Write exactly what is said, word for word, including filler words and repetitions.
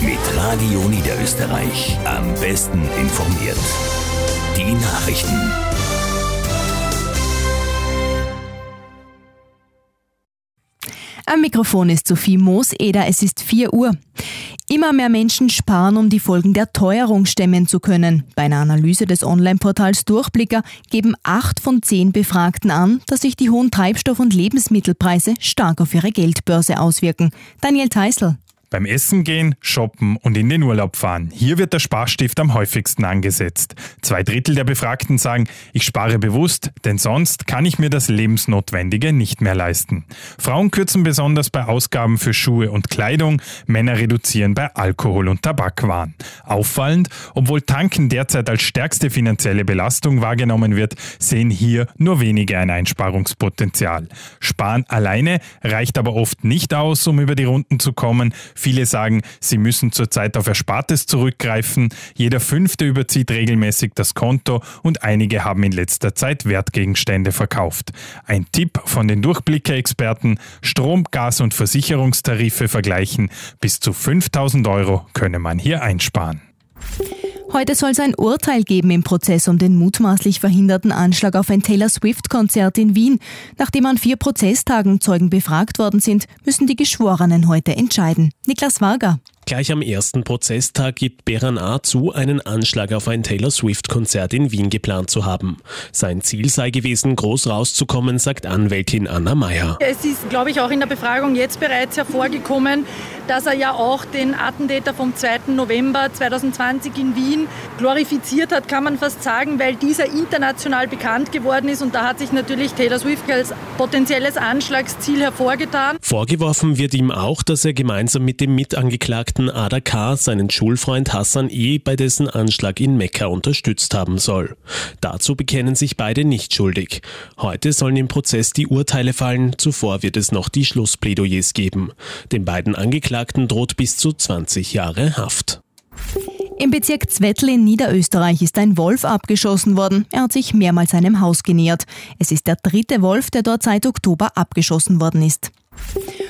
Mit Radio Niederösterreich am besten informiert. Die Nachrichten. Am Mikrofon ist Sophie Moos-Eder, es ist vier Uhr. Immer mehr Menschen sparen, um die Folgen der Teuerung stemmen zu können. Bei einer Analyse des Online-Portals Durchblicker geben acht von zehn Befragten an, dass sich die hohen Treibstoff- und Lebensmittelpreise stark auf ihre Geldbörse auswirken. Daniel Theißl. Beim Essen gehen, shoppen und in den Urlaub fahren. Hier wird der Sparstift am häufigsten angesetzt. Zwei Drittel der Befragten sagen, ich spare bewusst, denn sonst kann ich mir das Lebensnotwendige nicht mehr leisten. Frauen kürzen besonders bei Ausgaben für Schuhe und Kleidung, Männer reduzieren bei Alkohol und Tabakwaren. Auffallend, obwohl Tanken derzeit als stärkste finanzielle Belastung wahrgenommen wird, sehen hier nur wenige ein Einsparungspotenzial. Sparen alleine reicht aber oft nicht aus, um über die Runden zu kommen. Viele sagen, sie müssen zurzeit auf Erspartes zurückgreifen. Jeder Fünfte überzieht regelmäßig das Konto und einige haben in letzter Zeit Wertgegenstände verkauft. Ein Tipp von den Durchblicke-Experten: Strom-, Gas- und Versicherungstarife vergleichen. Bis zu fünftausend Euro könne man hier einsparen. Heute soll es ein Urteil geben im Prozess um den mutmaßlich verhinderten Anschlag auf ein Taylor Swift-Konzert in Wien. Nachdem an vier Prozesstagen Zeugen befragt worden sind, müssen die Geschworenen heute entscheiden. Niklas Varga. Gleich am ersten Prozesstag gibt Beran A. zu, einen Anschlag auf ein Taylor Swift-Konzert in Wien geplant zu haben. Sein Ziel sei gewesen, groß rauszukommen, sagt Anwältin Anna Meyer. Es ist, glaube ich, auch in der Befragung jetzt bereits hervorgekommen, dass er ja auch den Attentäter vom zweiten November zweitausendzwanzig in Wien glorifiziert hat, kann man fast sagen, weil dieser international bekannt geworden ist und da hat sich natürlich Taylor Swift als potenzielles Anschlagsziel hervorgetan. Vorgeworfen wird ihm auch, dass er gemeinsam mit dem Mitangeklagten Ada K. seinen Schulfreund Hassan E. bei dessen Anschlag in Mekka unterstützt haben soll. Dazu bekennen sich beide nicht schuldig. Heute sollen im Prozess die Urteile fallen, zuvor wird es noch die Schlussplädoyers geben. Den beiden Angeklagten droht bis zu zwanzig Jahre Haft. Im Bezirk Zwettl in Niederösterreich ist ein Wolf abgeschossen worden. Er hat sich mehrmals seinem Haus genähert. Es ist der dritte Wolf, der dort seit Oktober abgeschossen worden ist.